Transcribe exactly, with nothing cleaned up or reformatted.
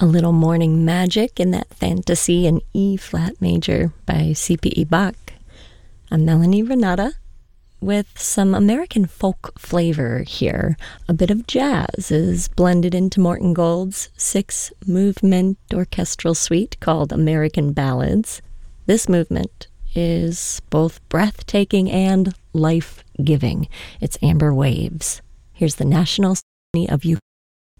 A little morning magic in that fantasy in E-flat major by C P E Bach. I'm Melanie Renata with some American folk flavor here. A bit of jazz is blended into Morton Gold's six-movement orchestral suite called American Ballads. This movement is both breathtaking and life-giving. It's Amber Waves. Here's the National Symphony of